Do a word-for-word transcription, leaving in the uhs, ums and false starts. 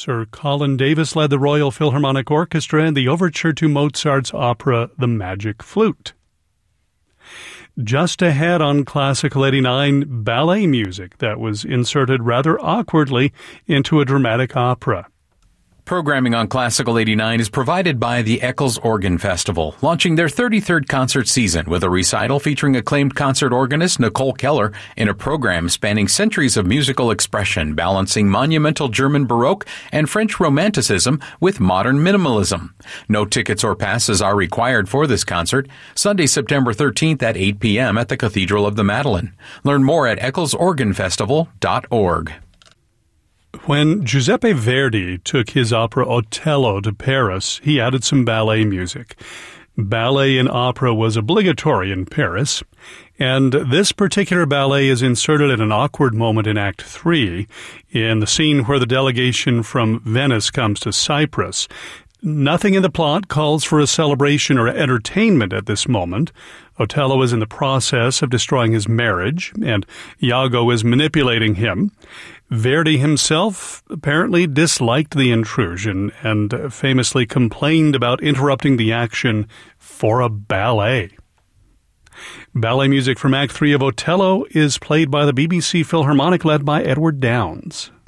Sir Colin Davis led the Royal Philharmonic Orchestra in the overture to Mozart's opera The Magic Flute. Just ahead on Classical eighty-nine, ballet music that was inserted rather awkwardly into a dramatic opera. Programming on Classical eighty-nine is provided by the Eccles Organ Festival, launching their thirty-third concert season with a recital featuring acclaimed concert organist Nicole Keller in a program spanning centuries of musical expression, balancing monumental German Baroque and French Romanticism with modern minimalism. No tickets or passes are required for this concert, Sunday, September thirteenth at eight p.m. at the Cathedral of the Madeleine. Learn more at eccles organ festival dot org. When Giuseppe Verdi took his opera Otello to Paris, he added some ballet music. Ballet in opera was obligatory in Paris, and this particular ballet is inserted at an awkward moment in Act three, in the scene where the delegation from Venice comes to Cyprus. Nothing in the plot calls for a celebration or entertainment at this moment. Otello is in the process of destroying his marriage, and Iago is manipulating him. Verdi himself apparently disliked the intrusion and famously complained about interrupting the action for a ballet. Ballet music from Act three of Otello is played by the B B C Philharmonic led by Edward Downes.